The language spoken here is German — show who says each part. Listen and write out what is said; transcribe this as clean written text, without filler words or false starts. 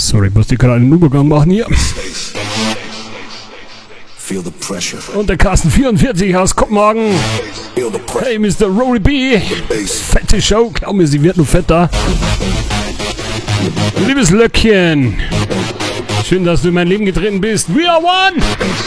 Speaker 1: Sorry, musste gerade einen Übergang machen hier. Und der Carsten 44 aus Kopenhagen. Hey, Mr. Rory B. Fette Show. Glaub mir, sie wird nur fetter. Liebes Löckchen. Schön, dass du in mein Leben getreten bist. We are one!